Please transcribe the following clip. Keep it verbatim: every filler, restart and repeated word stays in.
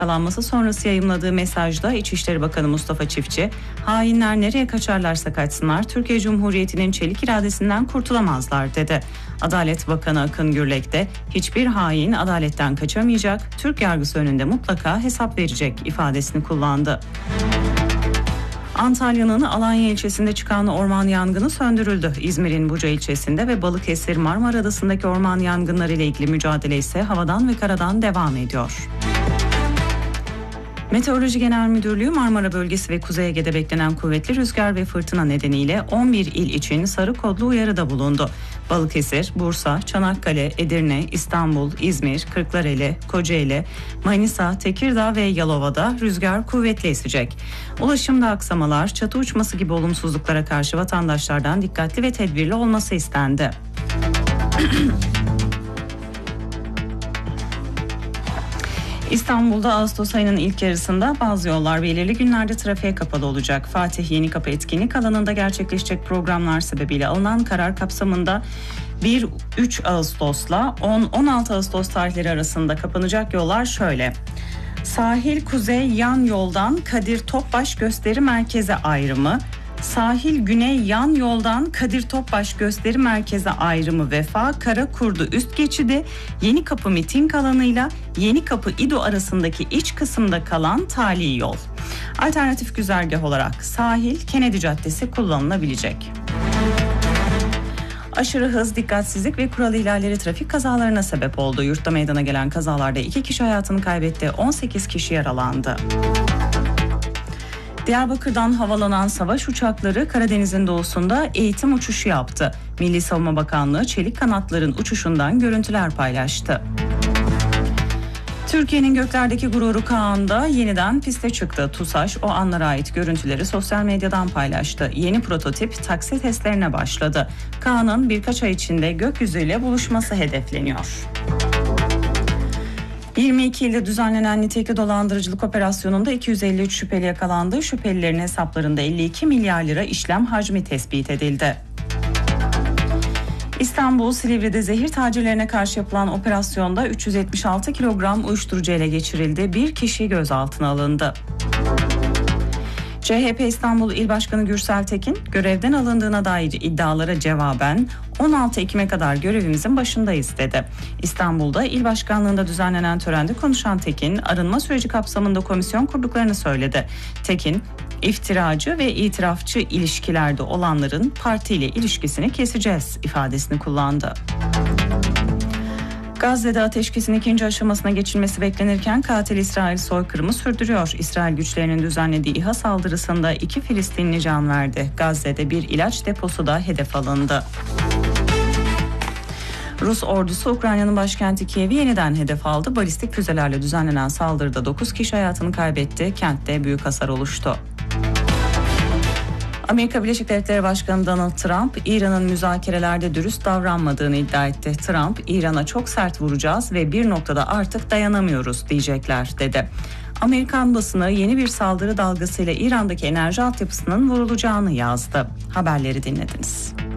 yakalanması sonrası yayımladığı mesajda İçişleri Bakanı Mustafa Çiftçi, hainler nereye kaçarlarsa kaçsınlar Türkiye Cumhuriyeti'nin çelik iradesinden kurtulamazlar dedi. Adalet Bakanı Akın Gürlek de hiçbir hain adaletten kaçamayacak, Türk yargısı önünde mutlaka hesap verecek ifadesini kullandı. Antalya'nın Alanya ilçesinde çıkan orman yangını söndürüldü. İzmir'in Buca ilçesinde ve Balıkesir Marmara Adası'ndaki orman yangınları ile ilgili mücadele ise havadan ve karadan devam ediyor. Meteoroloji Genel Müdürlüğü Marmara bölgesi ve Kuzey Ege'de beklenen kuvvetli rüzgar ve fırtına nedeniyle on bir il için sarı kodlu uyarıda bulundu. Balıkesir, Bursa, Çanakkale, Edirne, İstanbul, İzmir, Kırklareli, Kocaeli, Manisa, Tekirdağ ve Yalova'da rüzgar kuvvetli esecek. Ulaşımda aksamalar, çatı uçması gibi olumsuzluklara karşı vatandaşlardan dikkatli ve tedbirli olması istendi. İstanbul'da Ağustos ayının ilk yarısında bazı yollar belirli günlerde trafiğe kapalı olacak. Fatih Yenikapı etkinlik alanında gerçekleşecek programlar sebebiyle alınan karar kapsamında bir üç Ağustos'la on on altı Ağustos tarihleri arasında kapanacak yollar şöyle. Sahil Kuzey yan yoldan Kadir Topbaş Gösteri Merkezi ayrımı, Sahil Güney yan yoldan Kadir Topbaş Gösteri Merkezi ayrımı Vefa Karakurdu üst geçidi, Yenikapı miting alanıyla Yenikapı İdo arasındaki iç kısımda kalan tali yol. Alternatif güzergah olarak sahil Kennedy Caddesi kullanılabilecek. Aşırı hız, dikkatsizlik ve kural ihlalleri trafik kazalarına sebep oldu. Yurtta meydana gelen kazalarda iki kişi hayatını kaybetti, on sekiz kişi yaralandı. Diyarbakır'dan havalanan savaş uçakları Karadeniz'in doğusunda eğitim uçuşu yaptı. Milli Savunma Bakanlığı çelik kanatların uçuşundan görüntüler paylaştı. Türkiye'nin göklerdeki gururu Kaan da yeniden piste çıktı. TUSAŞ o anlara ait görüntüleri sosyal medyadan paylaştı. Yeni prototip taksi testlerine başladı. Kaan'ın birkaç ay içinde gökyüzüyle buluşması hedefleniyor. yirmi iki ilde düzenlenen nitelikli dolandırıcılık operasyonunda iki yüz elli üç şüpheli yakalandı. Şüphelilerin hesaplarında elli iki milyar lira işlem hacmi tespit edildi. İstanbul Silivri'de zehir tacirlerine karşı yapılan operasyonda üç yüz yetmiş altı kilogram uyuşturucu ele geçirildi. Bir kişi gözaltına alındı. C H P İstanbul İl Başkanı Gürsel Tekin, görevden alındığına dair iddialara cevaben on altı Ekim'e kadar görevimizin başındayız dedi. İstanbul'da il başkanlığında düzenlenen törende konuşan Tekin, arınma süreci kapsamında komisyon kurduklarını söyledi. Tekin, iftiracı ve itirafçı ilişkilerde olanların partiyle ilişkisini keseceğiz ifadesini kullandı. Gazze'de ateşkesin ikinci aşamasına geçilmesi beklenirken katil İsrail soykırımı sürdürüyor. İsrail güçlerinin düzenlediği İHA saldırısında iki Filistinli can verdi. Gazze'de bir ilaç deposu da hedef alındı. Rus ordusu Ukrayna'nın başkenti Kiev'i yeniden hedef aldı. Balistik füzelerle düzenlenen saldırıda dokuz kişi hayatını kaybetti. Kentte büyük hasar oluştu. Amerika Birleşik Devletleri Başkanı Donald Trump, İran'ın müzakerelerde dürüst davranmadığını iddia etti. Trump, İran'a çok sert vuracağız ve bir noktada artık dayanamıyoruz diyecekler dedi. Amerikan basını yeni bir saldırı dalgasıyla İran'daki enerji altyapısının vurulacağını yazdı. Haberleri dinlediniz.